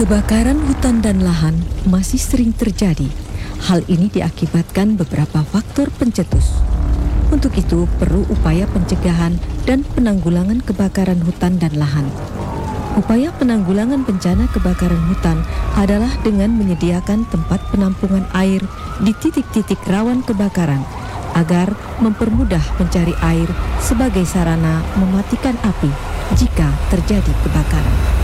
Kebakaran hutan dan lahan masih sering terjadi. Hal ini diakibatkan beberapa faktor pencetus. Untuk itu, perlu upaya pencegahan dan penanggulangan kebakaran hutan dan lahan. Upaya penanggulangan bencana kebakaran hutan adalah dengan menyediakan tempat penampungan air di titik-titik rawan kebakaran agar mempermudah pencari air sebagai sarana mematikan api jika terjadi kebakaran.